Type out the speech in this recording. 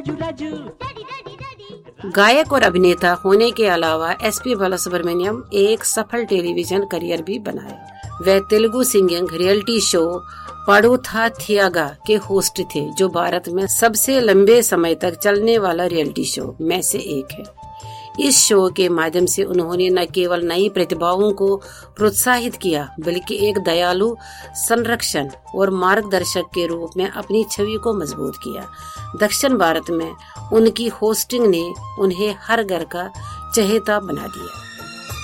गायक और अभिनेता होने के अलावा एसपी बालासुब्रमण्यम एक सफल टेलीविजन करियर भी बनाया। वे Telugu singing reality show पाडुथा Thiaga के होस्ट थे, जो भारत में सबसे लंबे समय तक चलने वाला रियलिटी शो में से एक है। इस शो के माध्यम से उन्होंने न केवल नई प्रतिभाओं को प्रोत्साहित किया, बल्कि एक दयालु संरक्षण और मार्गदर्शक के रूप में अपनी छवि को मजबूत किया। दक्षिण भारत में उनकी होस्टिंग ने उन्हें हर घर का चहेता बना दिया।